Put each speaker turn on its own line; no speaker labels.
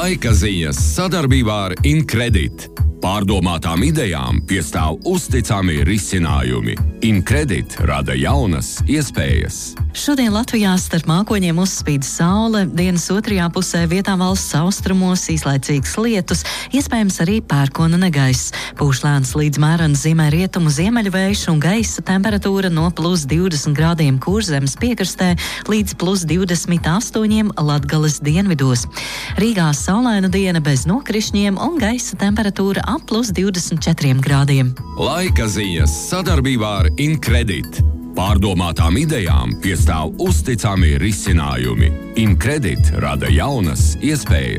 Laika ziņas sadarbībā ar Incredit. Pārdomātām idejām piestāv uzticami risinājumi. Incredit rada jaunas iespējas.
Šodien Latvijā starp mākoņiem uzspīd saule, dienas otrajā pusē vietām valsts austrumos īslaicīgs lietus, iespējams arī pērkona negaiss. Pūš lēns līdz mērens zimē rietumu ziemeļu vējš un gaisa temperatūra no +20 grādiem Kurzemes piekrastē līdz +28 Latgales dienvidos. Rīgā saulaina diena bez nokrišņiem un gaisa temperatūra ap +24 grādiem.
Laika ziņas sadarbībā ar Incredit. Pārdomātām idejām piestāv uzticami risinājumi. Incredit rada jaunas iespējas.